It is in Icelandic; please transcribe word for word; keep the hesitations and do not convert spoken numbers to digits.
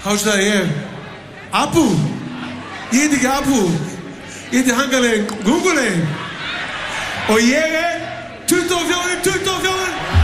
Hástaði ég Abu. Ég heiti ekki Abu. Ég heiti Hangalegin Gungulegin. Og ég er